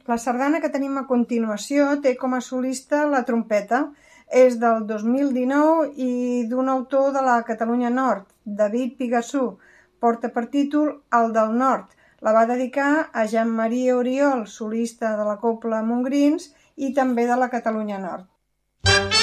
La sardana que tenim a continuació té com a solista la trompeta. És del 2019 i d'un autor de la Catalunya Nord, David Pigassú. Porta per títol El del Nord. La va dedicar a Jean-Marie Oriol, solista de la Cobla Montgrins i també de la Catalunya Nord.